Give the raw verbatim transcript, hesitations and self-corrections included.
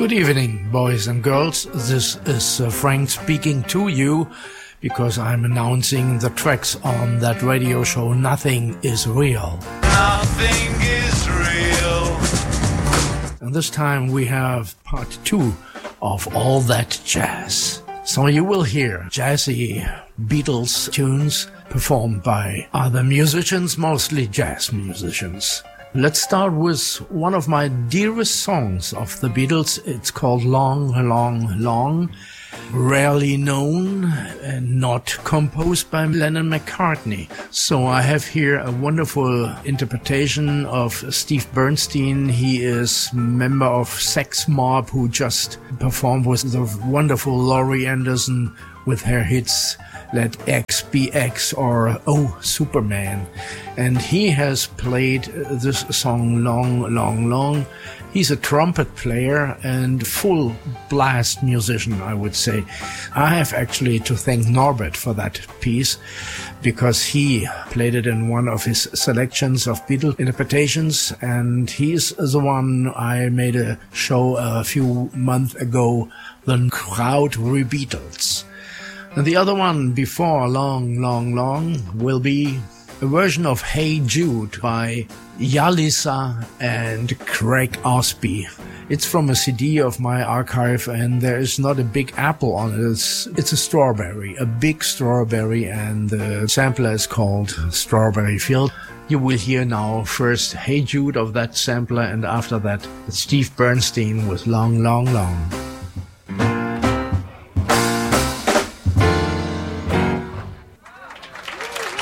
Good evening, boys and girls. This is uh, Frank speaking to you because I'm announcing the tracks on that radio show Nothing is Real. Nothing is real. And this time we have part two of All That Jazz. So you will hear jazzy Beatles tunes performed by other musicians, mostly jazz musicians. Let's start with one of my dearest songs of the Beatles. It's called Long, Long, Long. Rarely known and not composed by Lennon McCartney. So I have here a wonderful interpretation of Steve Bernstein. He is member of Sex Mob, who just performed with the wonderful Laurie Anderson with her hits Let X Be X or Oh Superman. And he has played this song Long, Long, Long. He's a trumpet player and full blast musician, I would say. I have actually to thank Norbert for that piece because he played it in one of his selections of Beatle interpretations, and he's the one I made a show a few months ago, the Crowd Re-Beatles. And the other one before Long, Long, Long will be a version of Hey Jude by Yalisa and Craig Osby. It's from a C D of my archive, and there is not a big apple on it. It's, it's a strawberry, a big strawberry, and the sampler is called Strawberry Field. You will hear now first Hey Jude of that sampler, and after that Steve Bernstein with Long, Long, Long.